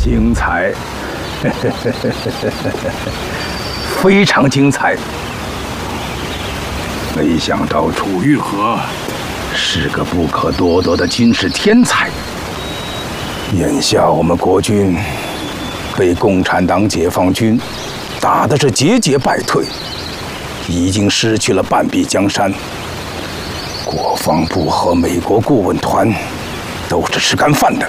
精彩，非常精彩。没想到楚玉和是个不可多得的军事天才。眼下我们国军被共产党解放军打的是节节败退，已经失去了半壁江山。国防部和美国顾问团都是吃干饭的。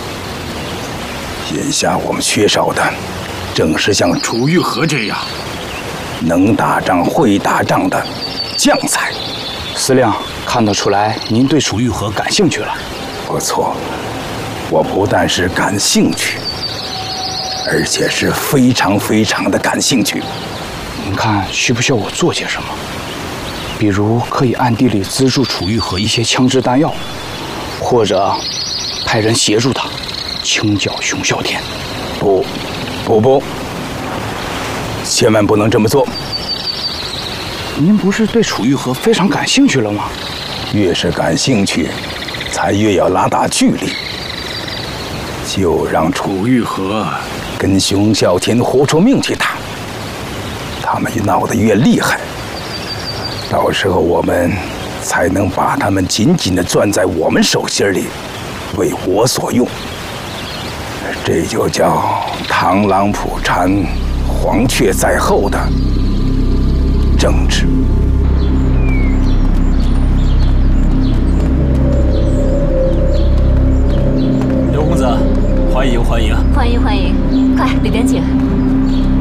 眼下我们缺少的，正是像楚玉和这样能打仗、会打仗的将才。 司令看得出来，您对楚玉和感兴趣了。 不错，我不但是感兴趣，而且是非常非常的感兴趣。 您看需不需要我做些什么？比如可以暗地里资助楚玉和一些枪支弹药，或者派人协助他清剿熊啸天。 不，千万不能这么做。 您不是对楚玉和非常感兴趣了吗？ 越是感兴趣，才越要拉大距离。就让楚玉和跟熊啸天豁出命去打，他们闹得越厉害，到时候我们才能把他们紧紧地攥在我们手心里，为我所用。这就叫螳螂捕蝉，黄雀在后的政治。